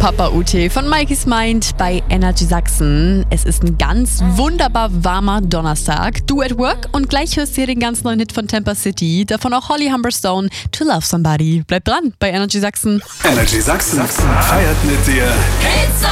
Papa UT von Mikey's Mind bei Energy Sachsen. Es ist ein ganz wunderbar warmer Donnerstag. Du at work und gleich hörst du hier den ganz neuen Hit von Tampa City. Davon auch Holly Humberstone, To Love Somebody. Bleib dran bei Energy Sachsen. Energy Sachsen feiert mit dir. It's